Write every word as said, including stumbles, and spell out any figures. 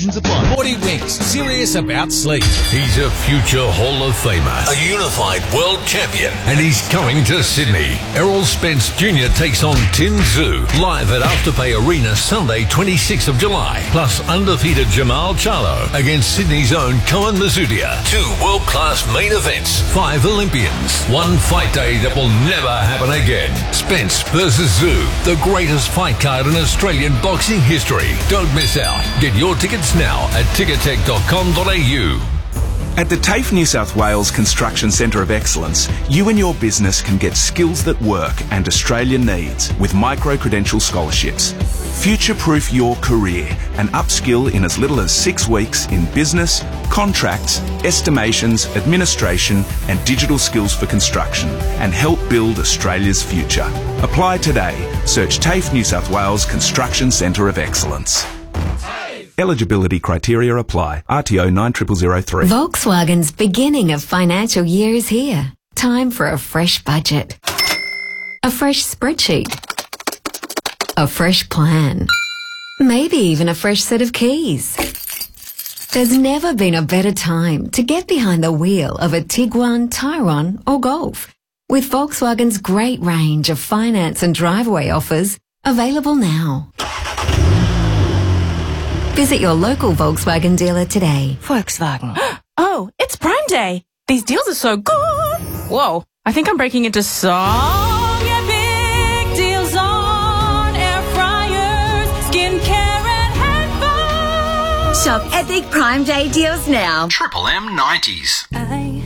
Exclusions apply. Forty Winks, serious about sleep. He's a future Hall of Famer, a unified world champion, and he's coming to Sydney. Errol Spence Junior takes on Tin Zhu live at Afterpay Arena Sunday, twenty-sixth of July. Plus undefeated Jamal Charlo against Sydney's own Koen Mazudia. Two world-class main events, five Olympians, one fight day that will never happen again. Spence versus Zhu, the greatest fight card in Australian boxing history. Don't miss out. Get your tickets now at ticketek dot com dot a u. At the TAFE New South Wales Construction Centre of Excellence, you and your business can get skills that work and Australia needs with micro-credential scholarships. Future-proof your career and upskill in as little as six weeks in business, contracts, estimations, administration and digital skills for construction and help build Australia's future. Apply today. Search TAFE New South Wales Construction Centre of Excellence. Eligibility criteria apply. R T O nine zero zero zero three. Volkswagen's beginning of financial year is here. Time for a fresh budget. A fresh spreadsheet. A fresh plan. Maybe even a fresh set of keys. There's never been a better time to get behind the wheel of a Tiguan, Tyron or Golf. With Volkswagen's great range of finance and driveway offers available now. Visit your local Volkswagen dealer today. Volkswagen. Oh, it's Prime Day. These deals are so good. Whoa, I think I'm breaking into song epic deals on air fryers, skincare and headphones. Shop epic Prime Day deals now. Triple M nineties. I